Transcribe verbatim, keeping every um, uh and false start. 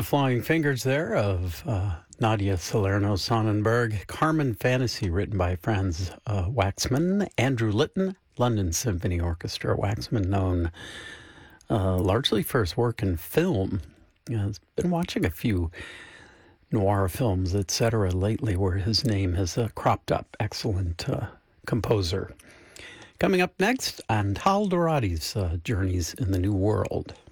The Flying Fingers there of uh, Nadia Salerno Sonnenberg. Carmen Fantasy, written by Franz uh, Waxman. Andrew Litton, London Symphony Orchestra. Waxman, known uh, largely for his work in film. Uh, has been watching a few noir films, et cetera, lately, where his name has uh, cropped up. Excellent uh, composer. Coming up next, Antal Dourati's uh, Journeys in the New World.